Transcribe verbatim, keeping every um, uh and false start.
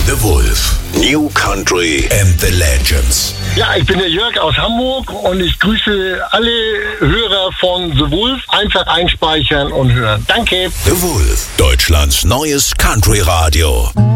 The Wolf. New Country and the Legends. Ja, ich bin der Jörg aus Hamburg und ich grüße alle Hörer von The Wolf. Einfach einspeichern und hören. Danke. The Wolf. Deutschlands neues Country-Radio.